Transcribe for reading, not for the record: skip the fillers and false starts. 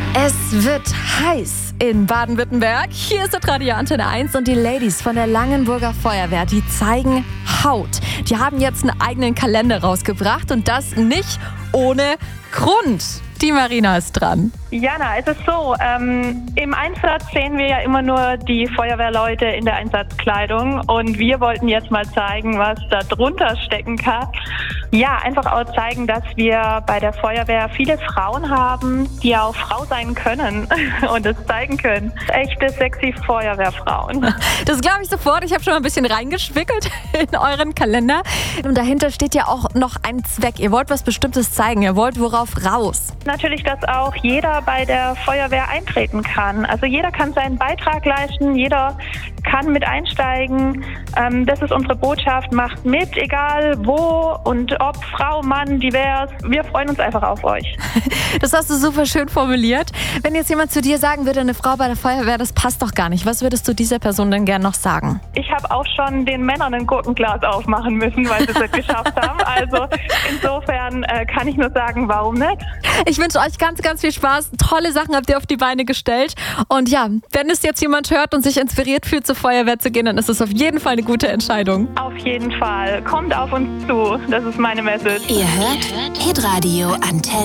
Es wird heiß in Baden-Württemberg. Hier ist das Radio Antenne 1 und die Ladies von der Langenburger Feuerwehr, die zeigen Haut. Die haben jetzt einen eigenen Kalender rausgebracht und das nicht ohne Grund. Die Marina ist dran. Jana, es ist so, im Einsatz sehen wir ja immer nur die Feuerwehrleute in der Einsatzkleidung und wir wollten jetzt mal zeigen, was da drunter stecken kann. Ja, einfach auch zeigen, dass wir bei der Feuerwehr viele Frauen haben, die auch Frau sein können und es zeigen können. Echte sexy Feuerwehrfrauen. Das glaube ich sofort. Ich habe schon mal ein bisschen reingeschwickelt in euren Kalender. Und dahinter steht ja auch noch ein Zweck. Ihr wollt was Bestimmtes zeigen. Ihr wollt worauf raus. Natürlich, dass auch jeder bei der Feuerwehr eintreten kann. Also jeder kann seinen Beitrag leisten, jeder kann mit einsteigen. Das ist unsere Botschaft. Macht mit, egal wo und ob Frau, Mann, divers. Wir freuen uns einfach auf euch. Das hast du super schön formuliert. Wenn jetzt jemand zu dir sagen würde, eine Frau bei der Feuerwehr, das passt doch gar nicht. Was würdest du dieser Person denn gern noch sagen? Ich habe auch schon den Männern ein Gurkenglas aufmachen müssen, weil sie es nicht geschafft haben. Also insofern kann ich nur sagen, warum nicht? Ich wünsche euch ganz, ganz viel Spaß. Tolle Sachen habt ihr auf die Beine gestellt. Und ja, wenn es jetzt jemand hört und sich inspiriert fühlt, zur Feuerwehr zu gehen, dann ist es auf jeden Fall eine gute Entscheidung. Auf jeden Fall. Kommt auf uns zu. Das ist meine Message. Ihr hört Hitradio Antenne.